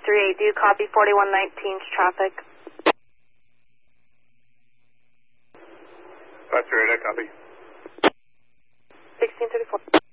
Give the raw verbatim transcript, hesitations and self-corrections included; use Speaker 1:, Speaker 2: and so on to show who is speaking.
Speaker 1: three eight, do you copy forty-one nineteen's traffic?
Speaker 2: five three eight, I copy.
Speaker 1: sixteen thirty-four.